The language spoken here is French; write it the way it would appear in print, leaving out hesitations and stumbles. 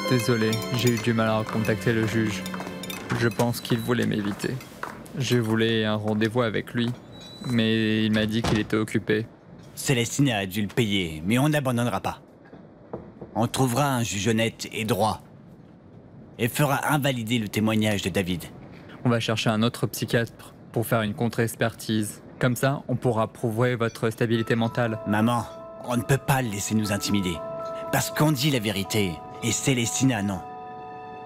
Désolé, j'ai eu du mal à contacter le juge. Je pense qu'il voulait m'éviter. Je voulais un rendez-vous avec lui, mais il m'a dit qu'il était occupé. Célestine a dû le payer, mais on n'abandonnera pas. On trouvera un juge honnête et droit. Et fera invalider le témoignage de David. On va chercher un autre psychiatre pour faire une contre-expertise. Comme ça, on pourra prouver votre stabilité mentale. Maman, on ne peut pas le laisser nous intimider. Parce qu'on dit la vérité, et Célestina non.